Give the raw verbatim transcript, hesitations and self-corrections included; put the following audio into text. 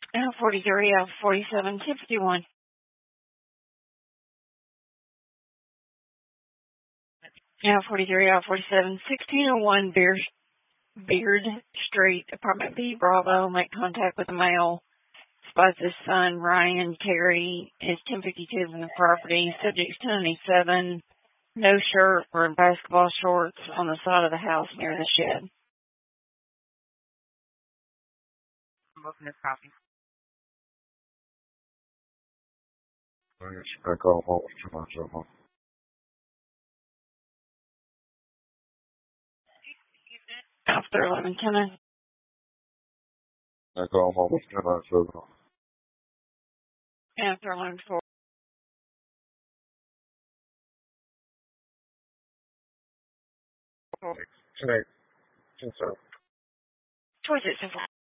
L forty-three, L forty-seven, ten fifty-one. L forty-three, L forty-seven, sixteen oh one Beard, Beard Street, Apartment B, Bravo. Make contact with the male. Spots his son, Ryan Terry, is ten fifty-two from the property. Subject's ten ninety-seven. No shirt or basketball shorts on the side of the house near the shed. I'm looking at copy. Echo Holt, Toronto. After eleven ten. Echo Holt, Toronto. After eleven four. Today, today, Towards it so far.